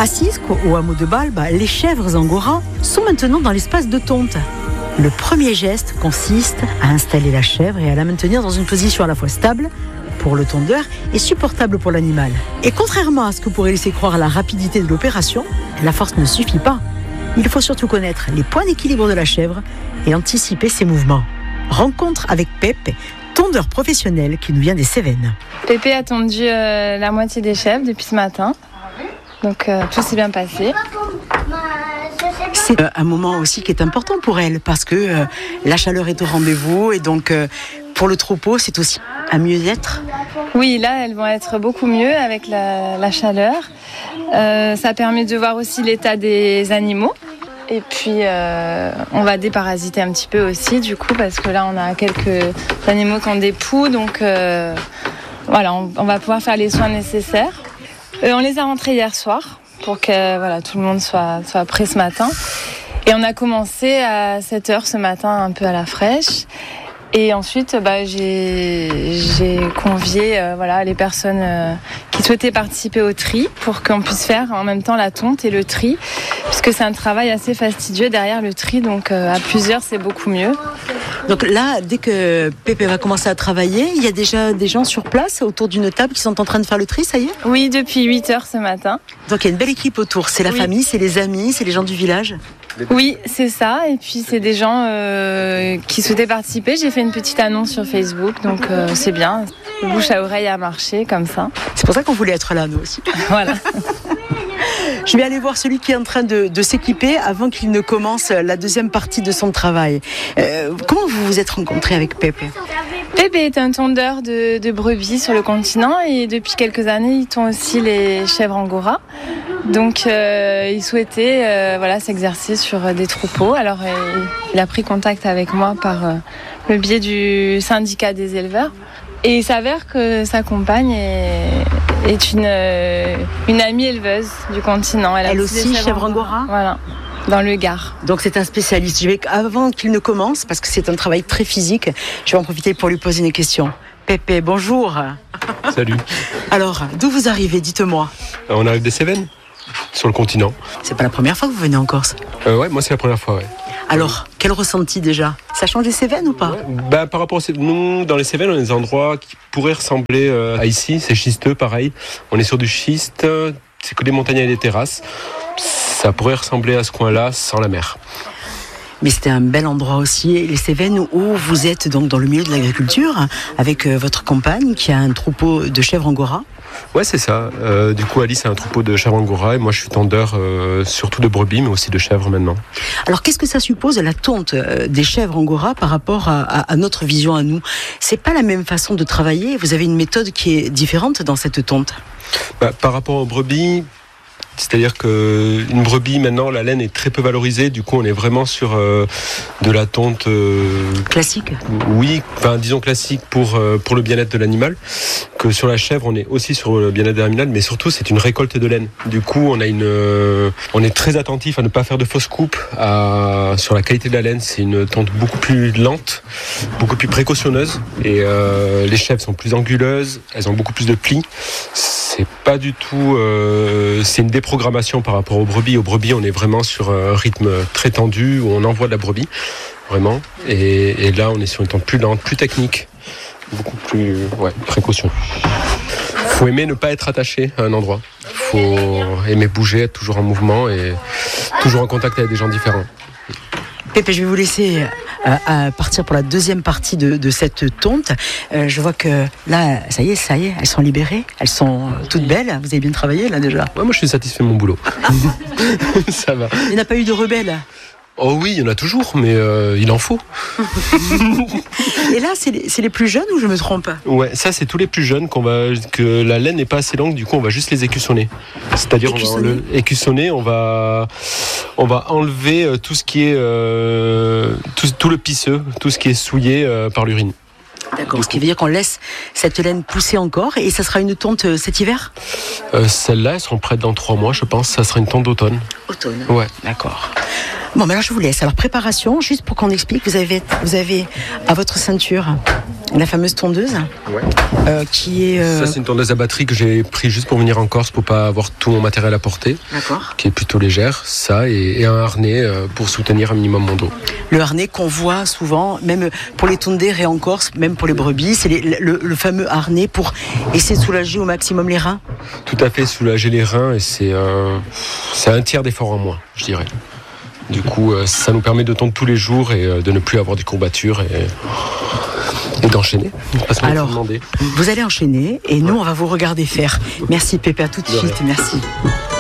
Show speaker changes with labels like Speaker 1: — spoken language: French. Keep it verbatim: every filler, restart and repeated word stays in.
Speaker 1: À Cisques, au hameau de Balbe, les chèvres angora sont maintenant dans l'espace de tonte. Le premier geste consiste à installer la chèvre et à la maintenir dans une position à la fois stable pour le tondeur et supportable pour l'animal. Et contrairement à ce que pourrait laisser croire la rapidité de l'opération, la force ne suffit pas. Il faut surtout connaître les points d'équilibre de la chèvre et anticiper ses mouvements. Rencontre avec Pepe, tondeur professionnel qui nous vient des Cévennes.
Speaker 2: Pepe a tondu euh, la moitié des chèvres depuis ce matin, donc euh, tout s'est bien passé.
Speaker 1: C'est un moment aussi qui est important pour elle parce que euh, la chaleur est au rendez-vous et donc euh, pour le troupeau c'est aussi un mieux-être.
Speaker 2: Oui, là elles vont être beaucoup mieux avec la, la chaleur. Euh, ça permet de voir aussi l'état des animaux. Et puis euh, on va déparasiter un petit peu aussi du coup parce que là on a quelques animaux qui ont des poux, donc euh, voilà, on, on va pouvoir faire les soins nécessaires. Euh, on les a rentrés hier soir pour que voilà, tout le monde soit, soit prêt ce matin. Et on a commencé à sept heures ce matin un peu à la fraîche. Et ensuite, bah, j'ai, j'ai convié euh, voilà, les personnes euh, qui souhaitaient participer au tri pour qu'on puisse faire en même temps la tonte et le tri, puisque c'est un travail assez fastidieux derrière le tri, donc euh, à plusieurs c'est beaucoup mieux.
Speaker 1: Donc là, dès que Pepe va commencer à travailler, il y a déjà des gens sur place autour d'une table qui sont en train de faire le tri, ça y est ?
Speaker 2: Oui, depuis huit heures ce matin.
Speaker 1: Donc il y a une belle équipe autour, c'est la oui. famille, c'est les amis, c'est les gens du village ?
Speaker 2: Oui, c'est ça. Et puis, c'est des gens euh, qui souhaitaient participer. J'ai fait une petite annonce sur Facebook, donc euh, c'est bien. Le bouche à oreille a marché comme ça.
Speaker 1: C'est pour ça qu'on voulait être là, nous aussi.
Speaker 2: Voilà.
Speaker 1: Je vais aller voir celui qui est en train de, de s'équiper avant qu'il ne commence la deuxième partie de son travail. Euh, comment vous vous êtes rencontrés avec Pepe ?
Speaker 2: Pepe est un tondeur de, de brebis sur le continent et depuis quelques années, il tond aussi les chèvres angora. Donc, euh, il souhaitait euh, voilà, s'exercer sur des troupeaux. Alors, euh, il a pris contact avec moi par euh, le biais du syndicat des éleveurs. Et il s'avère que sa compagne est, est une, euh, une amie éleveuse du continent.
Speaker 1: Elle, Elle aussi, chèvre angora ?
Speaker 2: Voilà, dans le Gard.
Speaker 1: Donc c'est un spécialiste. Je vais, avant qu'il ne commence, parce que c'est un travail très physique, je vais en profiter pour lui poser une question. Pepe, bonjour.
Speaker 3: Salut.
Speaker 1: Alors, d'où vous arrivez, dites-moi ?
Speaker 3: On arrive des Cévennes, sur le continent.
Speaker 1: C'est pas la première fois que vous venez en Corse ?
Speaker 3: euh, Ouais, moi c'est la première fois, ouais.
Speaker 1: Alors, quel ressenti déjà ? Ça change des Cévennes ou pas ?
Speaker 3: Ouais, bah, par rapport à nous, dans les Cévennes, on a des endroits qui pourraient ressembler euh, à ici. C'est schisteux, pareil. On est sur du schiste, c'est que des montagnes et des terrasses. Ça pourrait ressembler à ce coin-là sans la mer.
Speaker 1: Mais c'était un bel endroit aussi, les Cévennes, où vous êtes donc dans le milieu de l'agriculture, avec votre compagne qui a un troupeau de chèvres angora.
Speaker 3: Ouais, c'est ça. Euh, du coup, Alice a un troupeau de chèvres angora et moi, je suis tondeur euh, surtout de brebis, mais aussi de chèvres maintenant.
Speaker 1: Alors, qu'est-ce que ça suppose, la tonte des chèvres angora par rapport à, à, à notre vision à nous ? C'est pas la même façon de travailler. Vous avez une méthode qui est différente dans cette tonte.
Speaker 3: Bah, par rapport aux brebis, c'est-à-dire qu'une brebis, maintenant, la laine est très peu valorisée. Du coup, on est vraiment sur euh, de la tonte... Euh,
Speaker 1: classique ?
Speaker 3: Oui, enfin, disons classique pour, euh, pour le bien-être de l'animal. Que sur la chèvre, on est aussi sur le bien-être de l'animal, mais surtout, c'est une récolte de laine. Du coup, on, a une, euh, on est très attentif à ne pas faire de fausses coupes à, sur la qualité de la laine. C'est une tonte beaucoup plus lente, beaucoup plus précautionneuse. Et euh, les chèvres sont plus anguleuses, elles ont beaucoup plus de plis. C'est pas du tout... Euh, c'est une déprogrammation par rapport aux brebis. Aux brebis, on est vraiment sur un rythme très tendu, où on envoie de la brebis, vraiment. Et, et là, on est sur une tente plus lente, plus technique, beaucoup plus ouais, précaution. Faut aimer ne pas être attaché à un endroit. Faut aimer bouger, être toujours en mouvement et toujours en contact avec des gens différents.
Speaker 1: Pepe, je vais vous laisser euh, à partir pour la deuxième partie de, de cette tonte. Euh, je vois que là, ça y est, ça y est, elles sont libérées, elles sont toutes belles. Vous avez bien travaillé là déjà ?
Speaker 3: Ouais, moi je suis satisfait de mon boulot. Ça va.
Speaker 1: Il n'y a pas eu de rebelles ?
Speaker 3: Oh oui, il y en a toujours, mais euh, il en faut.
Speaker 1: Et là, c'est les, c'est les plus jeunes ou je me trompe ?
Speaker 3: Ouais, ça c'est tous les plus jeunes qu'on va, que la laine n'est pas assez longue, du coup on va juste les écussonner. C'est-à-dire on va le, écussonner, on va, on va enlever tout ce qui est, euh, tout, tout le pisseux, tout ce qui est souillé euh, par l'urine.
Speaker 1: D'accord, ce qui veut dire qu'on laisse cette laine pousser encore et ça sera une tonte cet hiver ?
Speaker 3: euh, Celles-là, elles seront prêtes dans trois mois, je pense. Ça sera une tonte d'automne.
Speaker 1: Automne ?
Speaker 3: Ouais.
Speaker 1: D'accord. Bon, mais alors je vous laisse. Alors préparation, juste pour qu'on explique, vous avez, vous avez à votre ceinture la fameuse tondeuse,
Speaker 3: ouais.
Speaker 1: euh, qui est... Euh...
Speaker 3: Ça, c'est une tondeuse à batterie que j'ai pris juste pour venir en Corse, pour pas avoir tout mon matériel à porter.
Speaker 1: D'accord.
Speaker 3: Qui est plutôt légère, ça, et, et un harnais euh, pour soutenir un minimum mon dos.
Speaker 1: Le harnais qu'on voit souvent, même pour les tondeurs et en Corse, même pour les brebis, c'est les, le, le fameux harnais pour essayer de soulager au maximum les reins.
Speaker 3: Tout à fait, soulager les reins, et c'est, euh, c'est un tiers d'effort en moins, je dirais. Du coup, euh, ça nous permet de tondre tous les jours et euh, de ne plus avoir des courbatures et... Et d'enchaîner.
Speaker 1: Alors, vous allez enchaîner et nous, ouais. on va vous regarder faire. Merci Pépé, à tout de, de suite. Rien. Merci.